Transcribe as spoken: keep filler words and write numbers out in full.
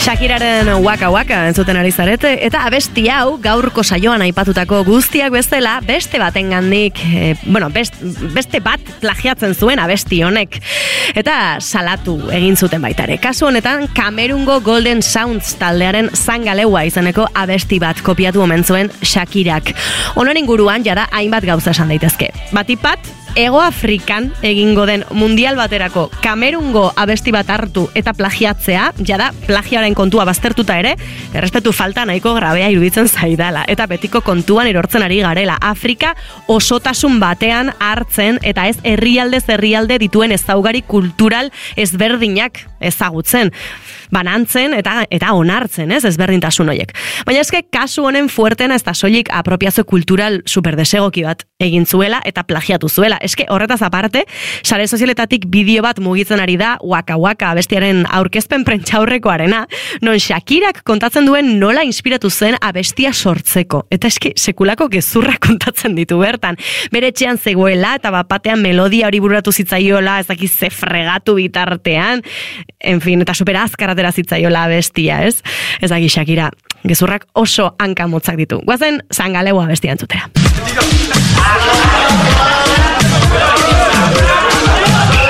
Shakiraren Waka Waka entzuten ari zarete, eta abesti hau gaurko saioan aipatutako guztiak bezala beste batengandik, e, bueno, best, beste bat plagiatzen zuen abesti honek. Eta salatu egin zuten baitare. Kasu honetan, Kamerungo Golden Sounds taldearen Zangaleua izeneko abesti bat kopiatu omen zuen Shakirak. Honen inguruan jada hainbat gauza esan daitezke. Batipat, Ego Afrikan egingo den mundial baterako Kamerungo abesti bat hartu eta plagiatzea, jada plagiaren kontua baztertuta ere, errespetu falta nahiko grabea iruditzen zaidala. Eta betiko kontuan erortzen ari garela. Afrika osotasun batean hartzen eta ez herrialdez herrialde dituen ezaugarri kultural ezberdinak ezagutzen. Banantzen eta eta onartzen, ez, ezberdintasun horiek. Baina eske kasu honen fuertena ez da soilik apropiazio kultural superdesegoki bat egin zuela eta plagiatu zuela. Eske horretaz aparte, sare sozialetatik bideo bat mugitzen ari da Waka Waka abestiaren aurkezpen prentsaurrekoarena, non Shakirak kontatzen duen nola inspiratu zen abestia sortzeko. Eta eske sekulako gezurra kontatzen ditu bertan. Bere etxean zegoela eta bapatean melodia hori bururatu zitzaiola, ez dakiz ze fregatu bitartean, en fin, eta super azkar atera zitzaiola abestia, ez? Ez dakiz Shakira, gezurrak oso hanka motzak ditu. Guazen Zangaleua abestia entzutera.